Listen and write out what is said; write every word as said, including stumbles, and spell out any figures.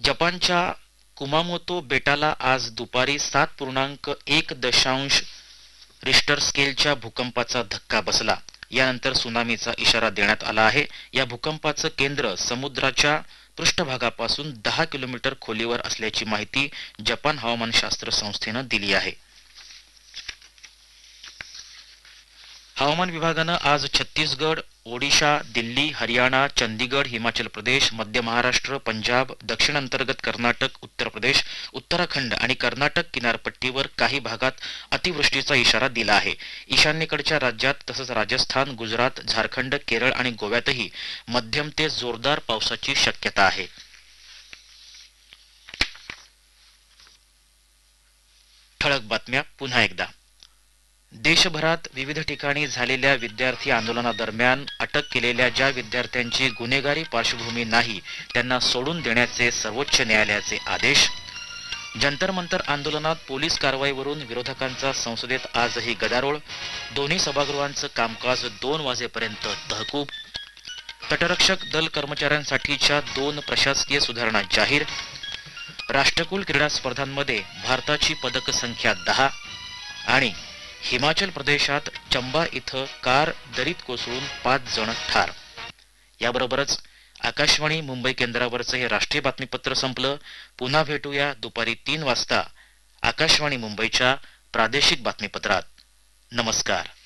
जपानच्या कुमामोतो बेटाला आज दुपारी सात पूर्णांक एक दशांश रिश्टर स्केलच्या भूकंपाचा धक्का बसला। यानंतर सुनामीचा इशारा देण्यात आला आहे। या भूकंपाचं केंद्र समुद्राच्या पृष्ठभागापासून दहा किलोमीटर खोलीवर असल्याची माहिती जपान हवामानशास्त्र संस्थेनं दिली आहे। हवामान विभागानं आज छत्तीसगड, ओडिशा, दिल्ली, हरियाणा, चंदीगड, हिमाचल प्रदेश, मध्य महाराष्ट्र, पंजाब, दक्षिण अंतर्गत कर्नाटक, उत्तर प्रदेश, उत्तराखंड आणि कर्नाटक किनारपट्टीवर काही भागात अतिवृष्टीचा इशारा दिला आहे। ईशान्येकडच्या राज्यात तसंच राजस्थान, गुजरात, झारखंड, केरळ आणि गोव्यातही मध्यम ते जोरदार पावसाची शक्यता आहे। ठळक बातम्या पुन्हा एकदा। देशभरात विविध ठिकाणी झालेल्या विद्यार्थी आंदोलनादरम्यान अटक केलेल्या ज्या विद्यार्थ्यांची गुन्हेगारी पार्श्वभूमी नाही त्यांना सोडून देण्याचे सर्वोच्च न्यायालयाचे आदेश। जंतर मंतर आंदोलनात पोलीस कारवाईवरून विरोधकांचा संसदेत आजही गदारोळ। दोन्ही सभागृहांचं कामकाज दोन वाजेपर्यंत तहकूब। तटरक्षक दल कर्मचाऱ्यांसाठीच्या दोन प्रशासकीय सुधारणा जाहीर। राष्ट्रकुल क्रीडा स्पर्धांमध्ये भारताची पदक संख्या दहा। आणि हिमाचल प्रदेशात चंबा इथं कार दरीत कोसळून पाच जण ठार। याबरोबरच आकाशवाणी मुंबई केंद्रावरचं हे राष्ट्रीय बातमीपत्र संपलं। पुन्हा भेटूया दुपारी तीन वाजता आकाशवाणी मुंबईच्या प्रादेशिक बातमीपत्रात। नमस्कार।